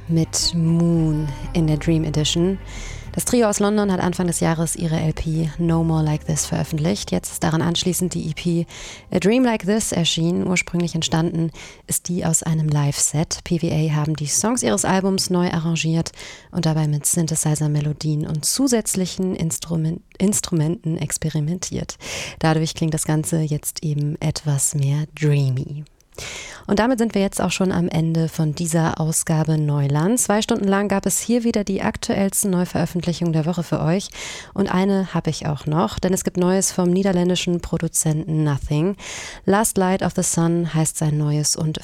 mit Moon in der Dream Edition. Das Trio aus London hat Anfang des Jahres ihre LP No More Like This veröffentlicht. Jetzt ist daran anschließend die EP A Dream Like This erschienen. Ursprünglich entstanden ist die aus einem Live-Set. PVA haben die Songs ihres Albums neu arrangiert und dabei mit Synthesizer-Melodien und zusätzlichen Instrumenten experimentiert. Dadurch klingt das Ganze jetzt eben etwas mehr dreamy. Und damit sind wir jetzt auch schon am Ende von dieser Ausgabe Neuland. 2 Stunden lang gab es hier wieder die aktuellsten Neuveröffentlichungen der Woche für euch. Und eine habe ich auch noch, denn es gibt Neues vom niederländischen Produzenten Nothing. Last Light of the Sun heißt sein neues und